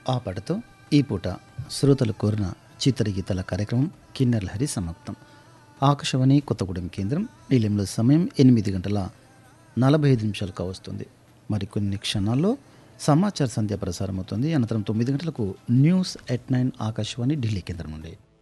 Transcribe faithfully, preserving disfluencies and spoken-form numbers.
ఆ పాటతో ఈ పూట శ్రోతలు కోరిన చిత్రగీతాల కార్యక్రమం కిన్నెర లహరి సమాప్తం. ఆకాశవాణి కొత్తగూడెం కేంద్రం నిలయంలో సమయం ఎనిమిది గంటల నలభై ఐదు నిమిషాలు కావస్తుంది. మరికొన్ని క్షణాల్లో సమాచార సంధ్య ప్రసారం అవుతుంది. అనంతరం తొమ్మిది గంటలకు news at nine Akashvani Delhi కేంద్రం నుండి.